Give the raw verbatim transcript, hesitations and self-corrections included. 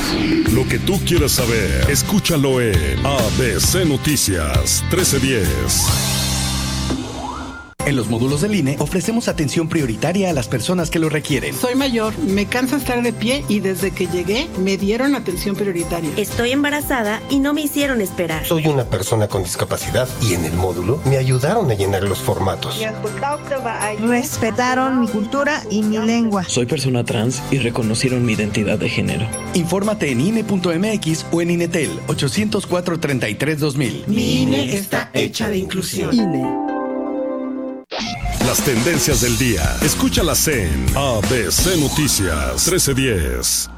Lo que tú quieres saber, escúchalo en A B C Noticias trece diez. En los módulos del I N E ofrecemos atención prioritaria a las personas que lo requieren. Soy mayor, me cansa estar de pie y desde que llegué me dieron atención prioritaria. Estoy embarazada y no me hicieron esperar. Soy una persona con discapacidad y en el módulo me ayudaron a llenar los formatos. Respetaron mi cultura y mi lengua. Soy persona trans y reconocieron mi identidad de género. Infórmate en I N E punto M X o en Inetel ochocientos cuatro, treinta y tres, dos mil. Mi I N E está hecha de inclusión. I N E. Las tendencias del día. Escúchalas en A B C Noticias trece diez.